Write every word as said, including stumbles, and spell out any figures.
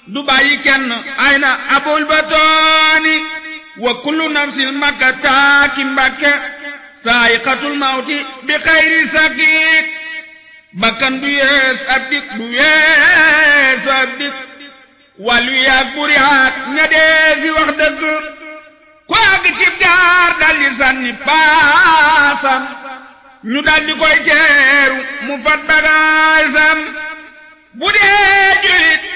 du bàyyi kenn ay na abul batooni wa kullu nafsin makka taaki mbakke saayiqatul mawti bi xayri sakiik bakkan du yees ab dik du yees ab dik wàllu yaag buri haat ña dee fi wax dëgg ku àgg cib jaar daldi sànni paasam ñu daldi koy teeru mu fat bagaasam bu dee julit